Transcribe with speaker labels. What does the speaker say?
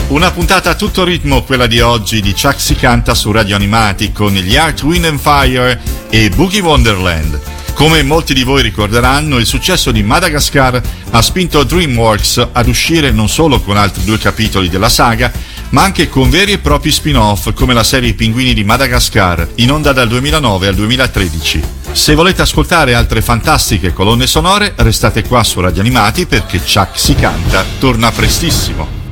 Speaker 1: Una puntata a tutto ritmo, quella di oggi di Chuck si canta su Radio Animati con gli Earth, Wind and Fire e Boogie Wonderland. Come molti di voi ricorderanno, il successo di Madagascar ha spinto DreamWorks ad uscire non solo con altri 2 capitoli della saga, ma anche con veri e propri spin-off come la serie I Pinguini di Madagascar, in onda dal 2009 al 2013. Se volete ascoltare altre fantastiche colonne sonore, restate qua su Radio Animati perché Chuck si canta torna prestissimo.